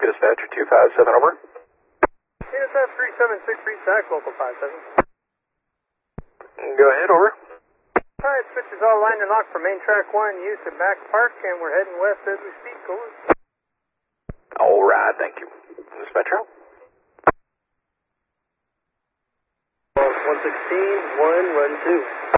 Dispatcher 257, over. CSF 3763, SAC, local 57. Go ahead, over. Alright, switches all lined and locked for main track 1, use of back park, and we're heading west as we speak, over. Alright, thank you. Dispatcher. 116, 1, run 2.